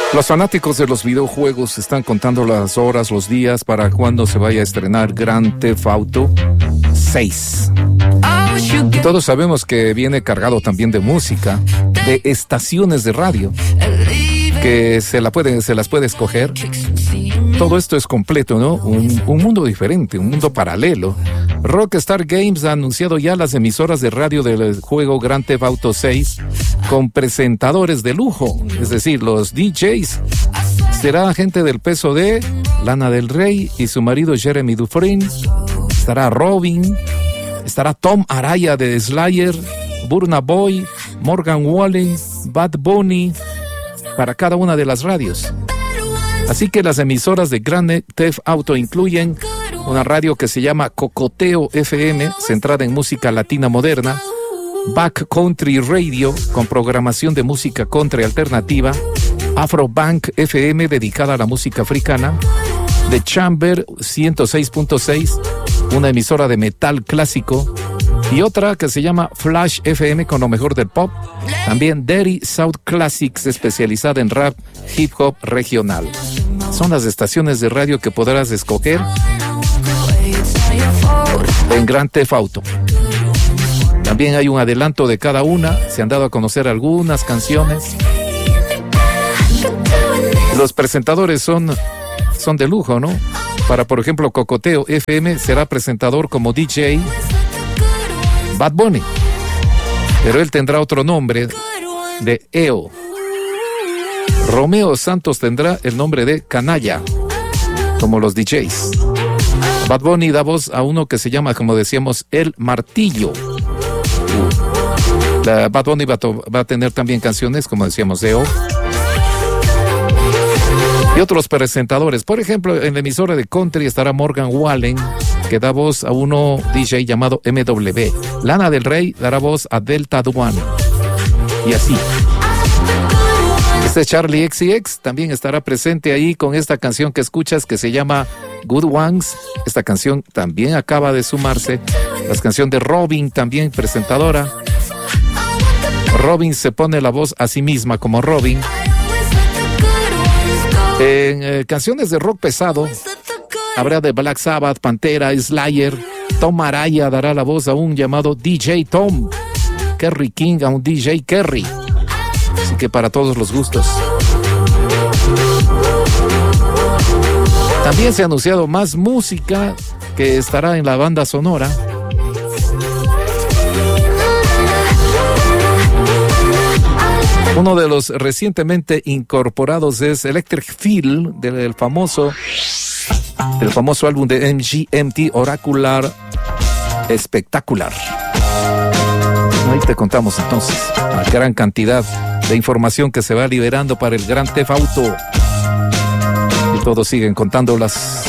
Los fanáticos de los videojuegos están contando las horas, los días para cuando se vaya a estrenar Grand Theft Auto 6. Y todos sabemos que viene cargado también de música, de estaciones de radio, que se las puede escoger. Todo esto es completo, ¿no? Un mundo diferente, un mundo paralelo. Rockstar Games ha anunciado ya las emisoras de radio del juego Grand Theft Auto 6 con presentadores de lujo, es decir, los DJs. Será gente del peso de Lana del Rey y su marido Jeremy Dufresne. Estará Robin, estará Tom Araya de Slayer, Burna Boy, Morgan Wallen, Bad Bunny, para cada una de las radios. Así que las emisoras de Grand Theft Auto incluyen una radio que se llama Cocoteo FM, centrada en música latina moderna, Back Country Radio, con programación de música country alternativa, Afrobank FM, dedicada a la música africana, The Chamber 106.6, una emisora de metal clásico, y otra que se llama Flash FM, con lo mejor del pop. También Dirty South Classics, especializada en rap, hip hop regional. Son las estaciones de radio que podrás escoger en Grand Theft Auto. También hay un adelanto de cada una. Se han dado a conocer algunas canciones. Los presentadores son de lujo, ¿no? Para, por ejemplo, Cocoteo FM será presentador como DJ Bad Bunny, pero él tendrá otro nombre de EO. Romeo Santos tendrá el nombre de Canalla, como los DJs. Bad Bunny da voz a uno que se llama, como decíamos, El Martillo. Bad Bunny va a tener también canciones, como decíamos, de EO. Y otros presentadores. Por ejemplo, en la emisora de country estará Morgan Wallen, que da voz a uno DJ llamado MW. Lana del Rey dará voz a Delta Duan. Y así. Charlie XCX también estará presente ahí con esta canción que escuchas, que se llama Good Ones. Esta canción también acaba de sumarse. La canción de Robin, también presentadora. Robin se pone la voz a sí misma como Robin. En canciones de rock pesado habrá de Black Sabbath, Pantera, Slayer. Tom Araya dará la voz a un llamado DJ Tom. Kerry King a un DJ Kerry. Así que para todos los gustos. También se ha anunciado más música que estará en la banda sonora. Uno de los recientemente incorporados es Electric Feel, del famoso álbum de MGMT, Oracular Espectacular. Ahí te contamos entonces la gran cantidad de información que se va liberando para el Grand Theft Auto. Y todos siguen contando las